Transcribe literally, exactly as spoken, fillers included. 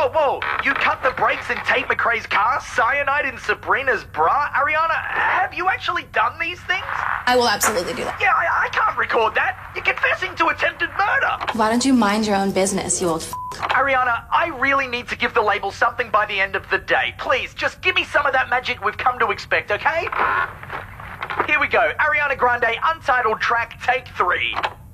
whoa, whoa! You cut the brakes in Tate McRae's car, cyanide in Sabrina's bra? Ariana, have you actually done these things? I will absolutely do that. Yeah, I, I can't record that. You're confessing to attempted murder. Why don't you mind your own business, you old f***? Ariana, I really need to give the label something by the end of the day. Please, just give me some of that magic we've come to expect, okay? Here we go. Ariana Grande, Untitled Track, take three.